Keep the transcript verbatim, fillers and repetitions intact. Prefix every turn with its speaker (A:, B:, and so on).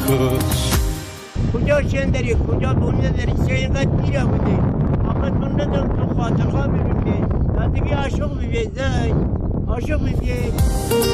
A: کجا شندری کجا دنیا داری چه اینقدر دیره بودی آقا تو ندارم تو خاطرها ببینی زندگی عاشق ببینی عاشق ببینی